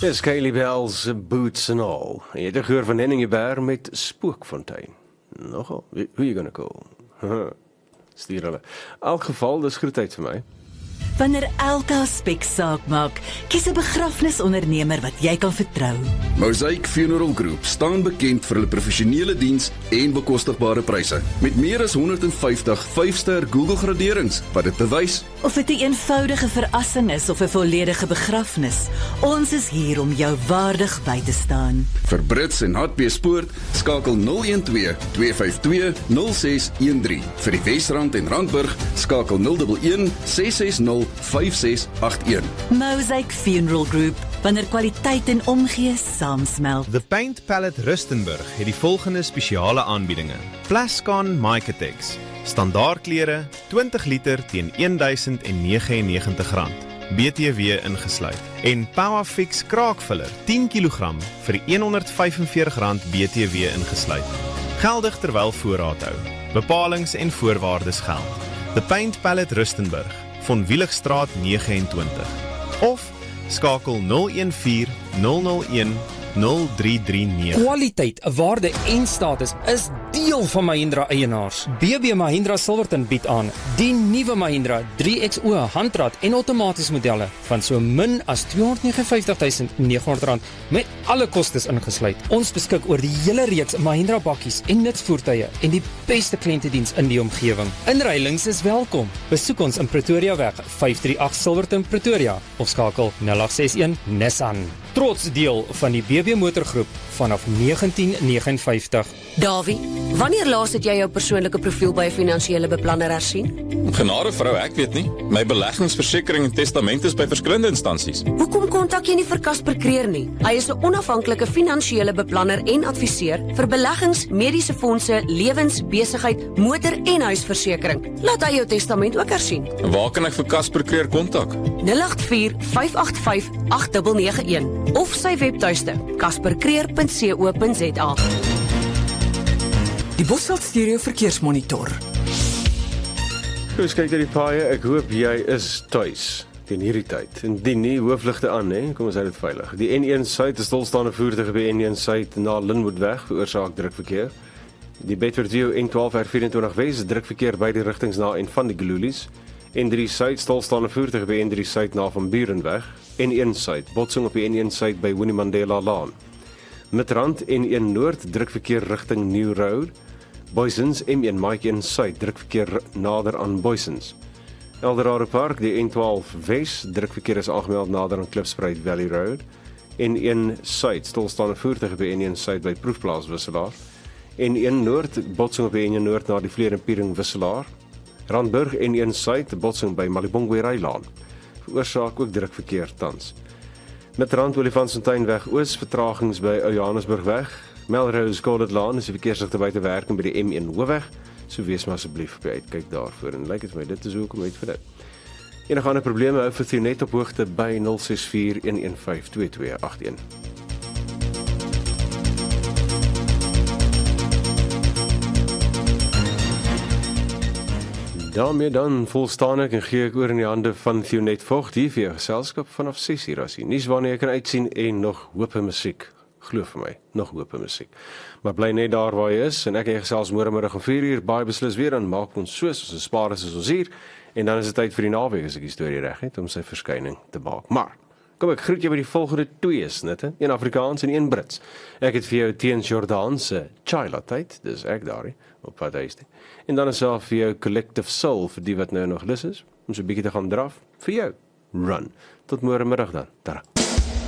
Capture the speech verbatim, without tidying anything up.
Dis Kylie Bells, Boots and All. En jy het 'n geur van Henning Jeber met Spookfontein. Nogal, who you gonna call? Stuur hulle. In elk geval, dis groetheid vir my. Wanneer elke aspek saak maak, kies 'n begrafnisondernemer wat jy kan vertrou. Mosaic Funeral Group staan bekend vir hulle professionele diens en bekostigbare pryse. Met meer as honderdvyftig vyf-ster Google graderings wat dit bewys. Of dit 'n eenvoudige verrassing is of 'n volledige begrafnis, ons is hier om jou waardig by te staan. Vir Brits en Hartbeespoort skakel nul een twee twee vyf twee nul ses een drie. Vir die Wesrand en Randburg skakel nul een een ses ses nul vyf ses agt een. Mosaic Funeral Group, wanneer kwaliteit en omgee saamsmelt. The Paint Palette Rustenburg het die volgende spesiale aanbiedinge. Plascon Micatex, standaardklere twintig liter teen duisend negenennegentig rand, B T W ingesluit. En Powerfix kraakvuller tien kilogram vir honderd vyf en veertig rand B T W ingesluit. Geldig terwyl voorraad hou. Bepalings en voorwaardes geld. The Paint Palette Rustenburg, Von Wieligstraat vyf nege. Of skakel nul een vier nul nul een nul drie drie nege. Kwaliteit, waarde en status is deel van Mahindra eienaars. B B Mahindra Silverton bied aan die nuwe Mahindra drie X O handrat en outomaties modelle van so min as tweehonderd negenenvyftig tuisend negenhonderd rand met alle kostes ingesluit. Ons beskik oor die hele reeks Mahindra bakkies en nutsvoertuie en die beste kliëntediens in die omgewing. Inruilings is welkom. Besoek ons in Pretoria weg vyf drie agt Silverton Pretoria of skakel nul agt ses een Nissan. Trots deel van die B B Motorgroep vanaf negentien negenenvyftig. Davie, wanneer laas het jy jou persoonlike profiel by 'n finansiële beplanner hersien? Genade vrou, ek weet nie. My beleggingsversekering en testament is by verskillende instansies. Hoekom kontak jy nie vir Casper Creer nie? Hy is 'n onafhanklike finansiële beplanner en adviseur vir beleggings, mediese fondse, lewens, besigheid, motor en huisversekering. Laat hy jou testament ook hersien. Waar kan ek vir Casper Creer kontak? nul agt vier vyf agt vyf agt nege nege een of sy webtuiste casper creer punt co punt za. Die Bosveld Stereo Verkeersmonitor. Goed, kyk na die paaie, ek hoop jy is tuis teen hierdie tyd. Indien nie, hoofligte aan, hè? Kom ons hou dit veilig. Die N een Suid, 'n stilstaande voertuig by N een Suid na Linwoodweg veroorsaak drukverkeer. Die Bedfordview N twaalf R vyf-en-twintig Wes, drukverkeer beide rigtings na en van die Gululies. N drie Suid, stilstaande voertuig by N drie Suid na Van Burenweg. N een Suid, botsing op die N een Suid by Winnie Mandela Laan. Midrand N een Noord, drukverkeer rigting New Road. Boysens M een Mike een Suid, drukverkeer nader aan Boysens. Eldorado Park, die N twaalf Wes, drukverkeer is aangemeld nader aan Klipspruit Valley Road. N een Suid, stilstaande voertuig by N een Suid by Proefplaas Wisselaar. N een Noord, botsing op die N een Noord na die Vleer en Piering Wisselaar. Randburg N een Suid, botsing by Malibongwe Rylaan. Veroorsaak ook drukverkeer tans. Met Rand Olifantsfonteinweg Oos, vertragings by Ou Johannesburgweg. Melrose Golden Laan is die verkeersligte buite werking by die M een Hoofweg. So wees maar asseblief op die uitkyk daarvoor en lyk dit my dit is hoekom uit vir dit. Enige ander probleme hou vir net op hoogte by nul ses vier een een vyf twee twee agt een. daarmee dan volstaan ek en gee ek oor in die hande van Thionet Vogt hier vir jou geselskap vanaf ses uur as die nuus waarna jy kan uitsien en nog hoop en musiek. Glo vir my, nog hoop en musiek. Maar bly net daar waar jy is en ek en jy gesels môremiddag om vier uur baie beslis weer en maak ons soos ons spaar is as ons hier en dan is dit tyd vir die naweek as ek die storie reg het om sy verskyning te maak. Maar kom ek groet jou by die volgende twee snitte, een Afrikaans en een Brits. Ek het vir jou Teens Jordan se Chila tyd, dis ek daar op pad huis toe. En dan is daar vir jou Collective Soul vir die wat nou nog lus is om so 'n bietjie te gaan draf vir jou. Run. Tot môre middag dan. Tada.